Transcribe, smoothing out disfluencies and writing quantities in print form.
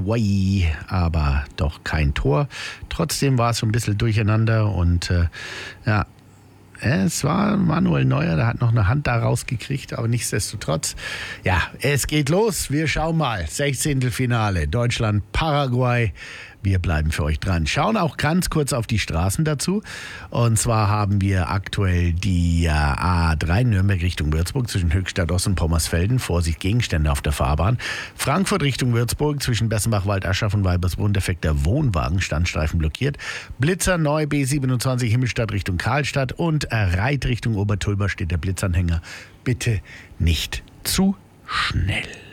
Wai, aber doch kein Tor. Trotzdem war es so ein bisschen durcheinander und es war Manuel Neuer, der hat noch eine Hand da rausgekriegt, aber nichtsdestotrotz, ja, es geht los. Wir schauen mal. 16. Finale, Deutschland, Paraguay. Wir bleiben für euch dran. Schauen auch ganz kurz auf die Straßen dazu. Und zwar haben wir aktuell die A3 Nürnberg Richtung Würzburg zwischen Höchstadt Ost und Pommersfelden. Vorsicht, Gegenstände auf der Fahrbahn. Frankfurt Richtung Würzburg zwischen Bessenbach, Waldaschach und Weibersbrunn. Defekter Wohnwagen, Standstreifen blockiert. Blitzer neu B27 Himmelstadt Richtung Karlstadt. Und Reit Richtung Obertulber steht der Blitzanhänger. Bitte nicht zu schnell.